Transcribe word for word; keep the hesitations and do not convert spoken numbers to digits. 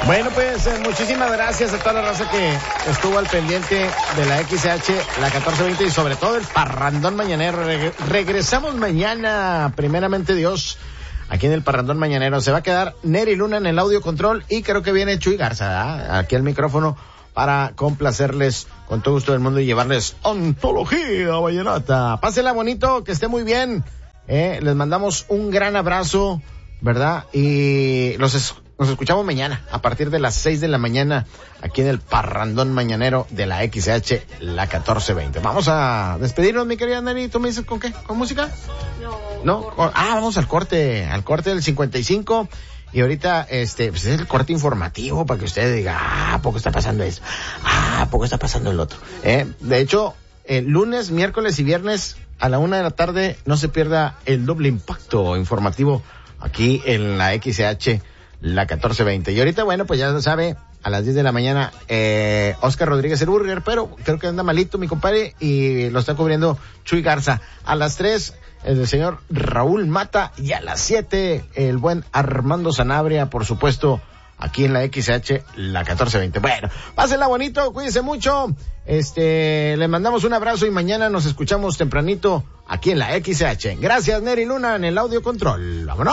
Bueno, pues eh, muchísimas gracias a toda la raza que estuvo al pendiente de la X H, la catorce veinte y sobre todo el parrandón mañanero. Reg- regresamos mañana, primeramente Dios, aquí en el parrandón mañanero. Se va a quedar Neri Luna en el audio control y creo que viene Chuy Garza, ¿verdad? Aquí al micrófono para complacerles con todo gusto del mundo y llevarles antología vallenata. Pásenla bonito, que esté muy bien. Eh, les mandamos un gran abrazo, ¿verdad? Y los es- nos escuchamos mañana a partir de las seis de la mañana aquí en el parrandón mañanero de la X H, la catorce veinte. Vamos a despedirnos, mi querida Neri. ¿Tú me dices con qué? ¿Con música? No. ¿No? Con- ah, vamos al corte, al corte del cincuenta y cinco. Y ahorita, este, pues es el corte informativo para que usted diga, ah, ¿a poco está pasando eso? Ah, ¿a poco está pasando el otro? Eh, de hecho, el lunes, miércoles y viernes a la una de la tarde no se pierda el doble impacto informativo aquí en la X H, la catorce veinte. Y ahorita, bueno, pues ya sabe, a las diez de la mañana, eh, Oscar Rodríguez el Burger, pero creo que anda malito mi compadre y lo está cubriendo Chuy Garza. A las tres, el señor Raúl Mata, y a las siete, el buen Armando Sanabria, por supuesto, aquí en la X H, la catorce veinte. Bueno, pásenla bonito, cuídense mucho, este, le mandamos un abrazo y mañana nos escuchamos tempranito aquí en la X H. Gracias, Neri Luna, en el audio control. Vámonos.